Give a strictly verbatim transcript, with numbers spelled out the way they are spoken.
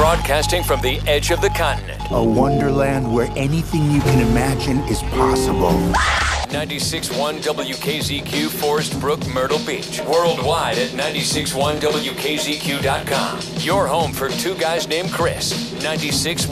Broadcasting from the edge of the continent. A wonderland where anything you can imagine is possible. ninety-six point one W K Z Q, Forest Brook, Myrtle Beach. Worldwide at ninety-six point one W K Z Q dot com. Your home for two guys named Chris. ninety-six